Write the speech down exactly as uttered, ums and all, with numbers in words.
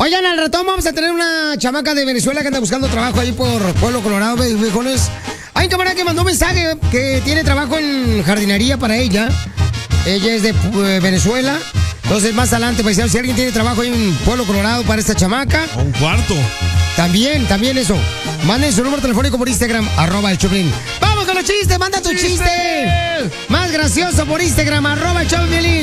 Oigan, al ratón vamos a tener una chamaca de Venezuela que anda buscando trabajo ahí por Pueblo Colorado, viejones. Hay un camarada que mandó un mensaje que tiene trabajo en jardinería para ella. Ella es de uh, Venezuela. Entonces, más adelante, pues, si alguien tiene trabajo ahí en Pueblo Colorado para esta chamaca. O un cuarto. También, también eso. Manden su número telefónico por Instagram, arroba el Choplin. ¡Vamos con los chistes! ¡Manda tu chiste! ¡Chiste! Más gracioso por Instagram, arroba el Choplin.